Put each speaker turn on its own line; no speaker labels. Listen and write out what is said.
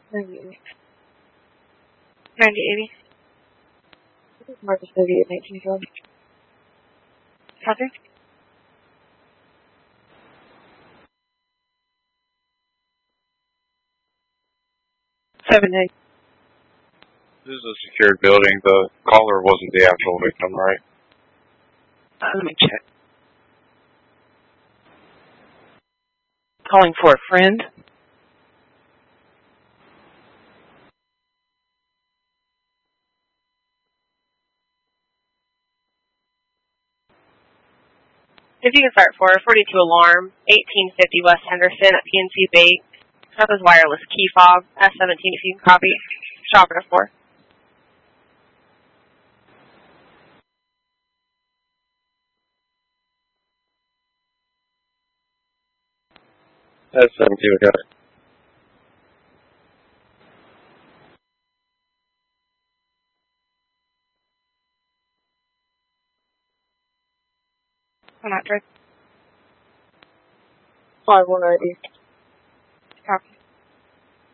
9080.
9080.
Marcus 38, 1912.
Copy. Seven eight.
This is a secured building. The caller wasn't the actual victim, right?
Let me check.
Calling for a friend.
If you can start for 42 alarm, 1850 West Henderson at PNC Bank. That was wireless key fob, S17 if you can copy. Shop at 4.
That's 17, we got it.
I'm not sure.
5180.